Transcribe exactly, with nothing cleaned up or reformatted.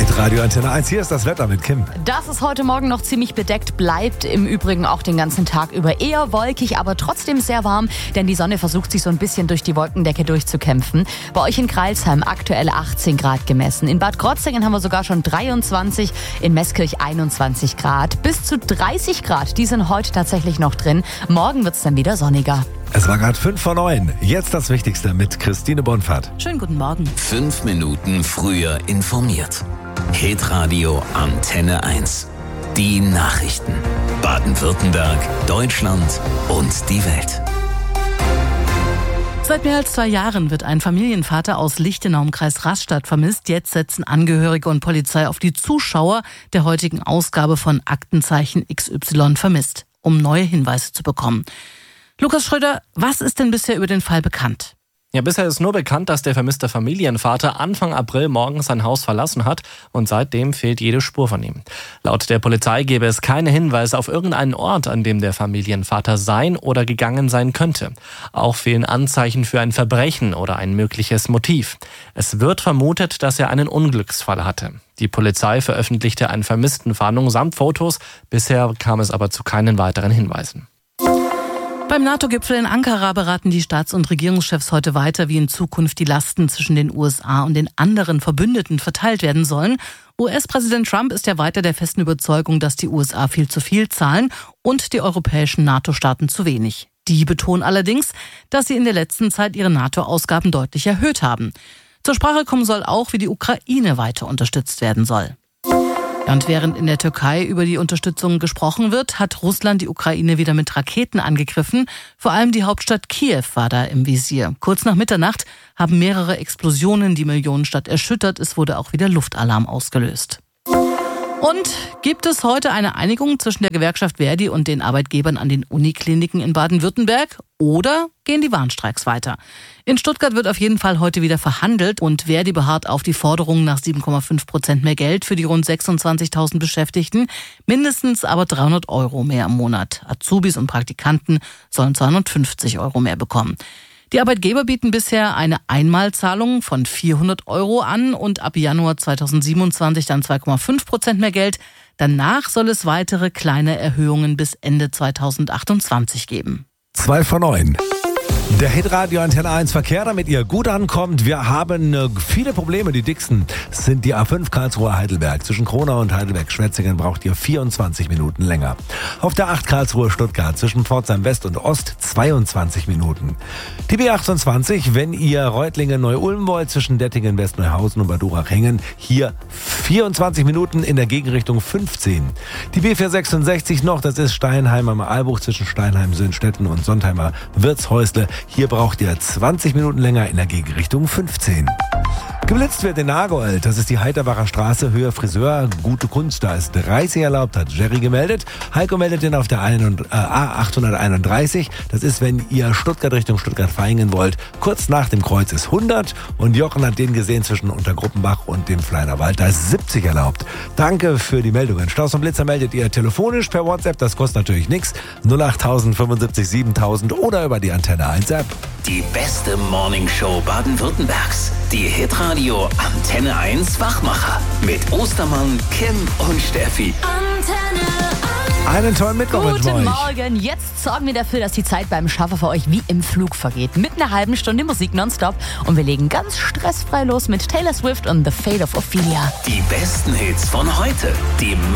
Hitradio Antenne eins, hier ist das Wetter mit Kim. Das ist heute Morgen noch ziemlich bedeckt, bleibt im Übrigen auch den ganzen Tag über eher wolkig, aber trotzdem sehr warm, denn die Sonne versucht sich so ein bisschen durch die Wolkendecke durchzukämpfen. Bei euch in Crailsheim aktuell achtzehn Grad gemessen. In Bad Krozingen haben wir sogar schon dreiundzwanzig, in Meßkirch einundzwanzig Grad. Bis zu dreißig Grad, die sind heute tatsächlich noch drin. Morgen wird es dann wieder sonniger. Es war gerade fünf vor neun. Jetzt das Wichtigste mit Christine Bonfahrt. Schönen guten Morgen. Fünf Minuten früher informiert. Hitradio Antenne eins. Die Nachrichten. Baden-Württemberg, Deutschland und die Welt. Seit mehr als zwei Jahren wird ein Familienvater aus Lichtenau im Kreis Rastatt vermisst. Jetzt setzen Angehörige und Polizei auf die Zuschauer der heutigen Ausgabe von Aktenzeichen X Y vermisst, um neue Hinweise zu bekommen. Lukas Schröder, was ist denn bisher über den Fall bekannt? Ja, bisher ist nur bekannt, dass der vermisste Familienvater Anfang April morgens sein Haus verlassen hat und seitdem fehlt jede Spur von ihm. Laut der Polizei gäbe es keine Hinweise auf irgendeinen Ort, an dem der Familienvater sein oder gegangen sein könnte. Auch fehlen Anzeichen für ein Verbrechen oder ein mögliches Motiv. Es wird vermutet, dass er einen Unglücksfall hatte. Die Polizei veröffentlichte eine Vermisstenfahndung samt Fotos. Bisher kam es aber zu keinen weiteren Hinweisen. Beim NATO-Gipfel in Ankara beraten die Staats- und Regierungschefs heute weiter, wie in Zukunft die Lasten zwischen den U S A und den anderen Verbündeten verteilt werden sollen. U S-Präsident Trump ist ja weiter der festen Überzeugung, dass die U S A viel zu viel zahlen und die europäischen NATO-Staaten zu wenig. Die betonen allerdings, dass sie in der letzten Zeit ihre NATO-Ausgaben deutlich erhöht haben. Zur Sprache kommen soll auch, wie die Ukraine weiter unterstützt werden soll. Und während in der Türkei über die Unterstützung gesprochen wird, hat Russland die Ukraine wieder mit Raketen angegriffen. Vor allem die Hauptstadt Kiew war da im Visier. Kurz nach Mitternacht haben mehrere Explosionen die Millionenstadt erschüttert. Es wurde auch wieder Luftalarm ausgelöst. Und gibt es heute eine Einigung zwischen der Gewerkschaft Verdi und den Arbeitgebern an den Unikliniken in Baden-Württemberg? Oder gehen die Warnstreiks weiter? In Stuttgart wird auf jeden Fall heute wieder verhandelt und Verdi beharrt auf die Forderung nach sieben Komma fünf Prozent mehr Geld für die rund sechsundzwanzigtausend Beschäftigten, mindestens aber dreihundert Euro mehr im Monat. Azubis und Praktikanten sollen zweihundertfünfzig Euro mehr bekommen. Die Arbeitgeber bieten bisher eine Einmalzahlung von vierhundert Euro an und ab Januar zweitausendsiebenundzwanzig dann zwei Komma fünf Prozent mehr Geld. Danach soll es weitere kleine Erhöhungen bis Ende zweitausendachtundzwanzig geben. Zwei vor neun. Der Hitradio Antenne eins Verkehr, damit ihr gut ankommt. Wir haben äh, viele Probleme. Die dicksten sind die A fünf Karlsruhe-Heidelberg. Zwischen Kronau und Heidelberg-Schwetzingen braucht ihr vierundzwanzig Minuten länger. Auf der acht Karlsruhe-Stuttgart zwischen Pforzheim West und Ost zweiundzwanzig Minuten. Die B achtundzwanzig, wenn ihr Reutlingen-Neu-Ulm wollt, zwischen Dettingen, Westneuhausen und Bad Urach-Hengen, hier vierundzwanzig Minuten, in der Gegenrichtung fünfzehn. Die B vierhundertsechsundsechzig noch, das ist Steinheim am Aalbuch zwischen Steinheim, Söhnstetten und Sontheimer Wirtshäusle. Hier braucht ihr zwanzig Minuten länger, in der Gegenrichtung fünfzehn. Geblitzt wird in Nagold, das ist die Heiterbacher Straße, Höhe Friseur, gute Kunst, da ist dreißig erlaubt, hat Jerry gemeldet. Heiko meldet den auf der A achthunderteinunddreißig, das ist, wenn ihr Stuttgart Richtung Stuttgart-Vaihingen wollt, kurz nach dem Kreuz ist hundert und Jochen hat den gesehen zwischen Untergruppenbach und dem Fleiner Wald, da ist siebzig erlaubt. Danke für die Meldungen. Staus und Blitzer meldet ihr telefonisch per WhatsApp, das kostet natürlich nichts, null acht null null sieben siebentausend oder über die Antenne eins App. Die beste Morningshow Baden-Württembergs. Die Hitradio Antenne eins Wachmacher. Mit Ostermann, Kim und Steffi. Antenne eins. Einen tollen Mittwoch wünschen wir Guten euch. Morgen. Jetzt sorgen wir dafür, dass die Zeit beim Schaffer für euch wie im Flug vergeht. Mit einer halben Stunde Musik nonstop. Und wir legen ganz stressfrei los mit Taylor Swift und The Fate of Ophelia. Die besten Hits von heute. Die